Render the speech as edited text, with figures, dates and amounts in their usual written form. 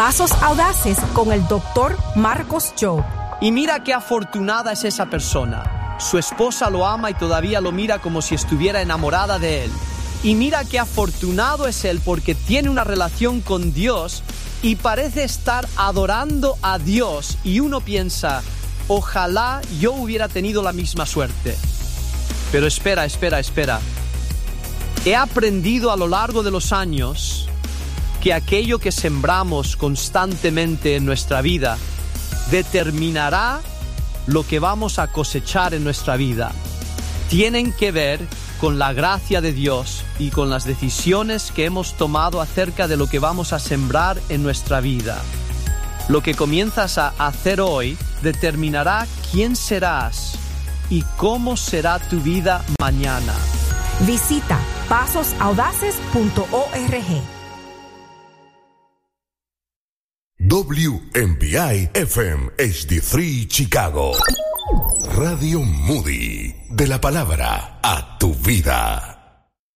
Pasos Audaces con el Dr. Marcos Jobe. Y mira qué afortunada es esa persona. Su esposa lo ama y todavía lo mira como si estuviera enamorada de él. Y mira qué afortunado es él porque tiene una relación con Dios y parece estar adorando a Dios. Y uno piensa, ojalá yo hubiera tenido la misma suerte. Pero espera. He aprendido a lo largo de los años que aquello que sembramos constantemente en nuestra vida determinará lo que vamos a cosechar en nuestra vida. Tienen que ver con la gracia de Dios y con las decisiones que hemos tomado acerca de lo que vamos a sembrar en nuestra vida. Lo que comienzas a hacer hoy determinará quién serás y cómo será tu vida mañana. Visita pasosaudaces.org. WMBI FM HD3 Chicago. Radio Moody. De la palabra a tu vida.